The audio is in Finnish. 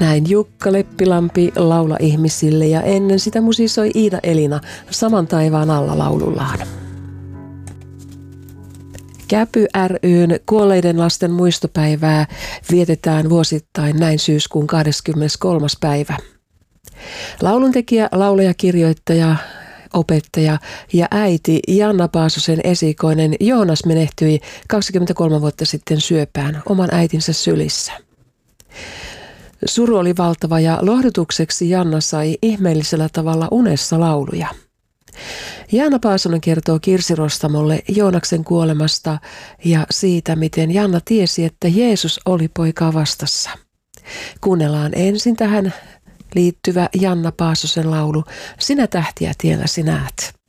Näin Jukka Leppilampi laula ihmisille ja ennen sitä musisoi Iida Elina Saman taivaan alla laulullaan. Käpy ry:n kuolleiden lasten muistopäivää vietetään vuosittain näin syyskuun 23. päivä. Lauluntekijä, laulaja, kirjoittaja, opettaja ja äiti Janna Paasosen esikoinen Joonas menehtyi 23 vuotta sitten syöpään oman äitinsä sylissä. Suru oli valtava ja lohdutukseksi Janna sai ihmeellisellä tavalla unessa lauluja. Jaana Paasonen kertoo Kirsi Rostamolle Joonaksen kuolemasta ja siitä, miten Janna tiesi, että Jeesus oli poikaa vastassa. Kuunnellaan ensin tähän liittyvä Janna Paasosen laulu Sinä tähtiä tielläsi näet.